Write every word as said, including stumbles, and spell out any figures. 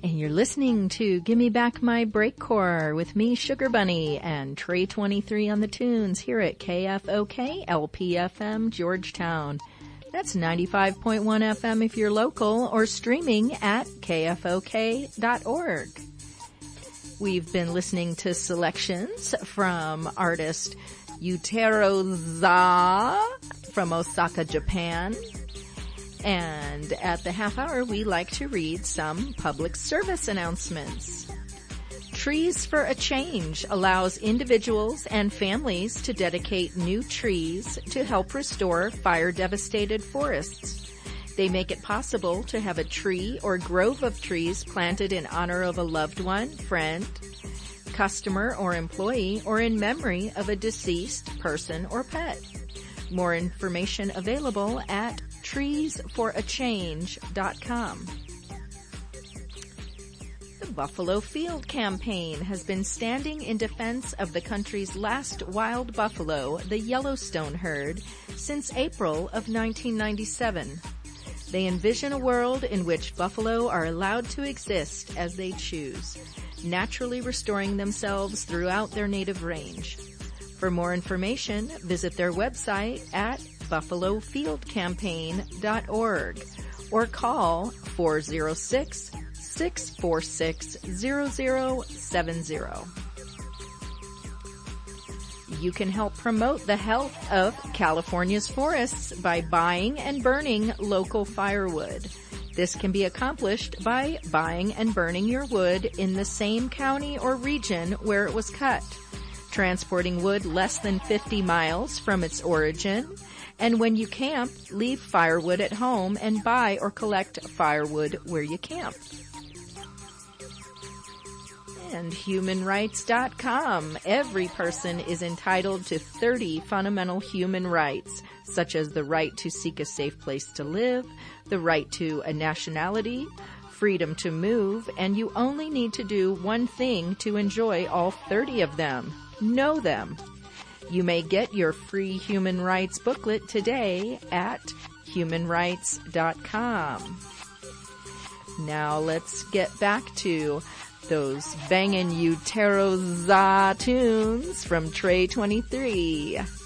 And you're listening to Gimme Back My Breakcore with me, Sugar Bunny, and Trey twenty-three on the tunes here at K F O K L P F M Georgetown. That's ninety-five point one F M if you're local, or streaming at K F O K dot org. We've been listening to selections from artist Yutaro Za from Osaka, Japan. And at the half hour, we like to read some public service announcements. Trees for a Change allows individuals and families to dedicate new trees to help restore fire-devastated forests. They make it possible to have a tree or grove of trees planted in honor of a loved one, friend, customer, or employee, or in memory of a deceased person or pet. More information available at trees for a change dot com. The Buffalo Field Campaign has been standing in defense of the country's last wild buffalo, the Yellowstone herd, since April of nineteen ninety-seven. They envision a world in which buffalo are allowed to exist as they choose, naturally restoring themselves throughout their native range. For more information, visit their website at buffalo field campaign dot org or call four oh six, six four six, zero zero seven zero. You can help promote the health of California's forests by buying and burning local firewood. This can be accomplished by buying and burning your wood in the same county or region where it was cut, transporting wood less than fifty miles from its origin, and when you camp, leave firewood at home and buy or collect firewood where you camp. And human rights dot com. Every person is entitled to thirty fundamental human rights, such as the right to seek a safe place to live, the right to a nationality, freedom to move, and you only need to do one thing to enjoy all thirty of them. Know them. You may get your free human rights booklet today at human rights dot com. Now let's get back to those bangin' Yutaro Za tunes from Trey twenty-three.